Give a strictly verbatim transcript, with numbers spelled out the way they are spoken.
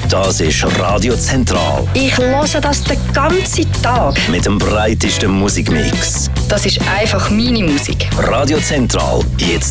Das ist Radio Zentral. Ich höre das den ganzen Tag. Mit dem breitesten Musikmix. Das ist einfach meine Musik. Radio Zentral, jetzt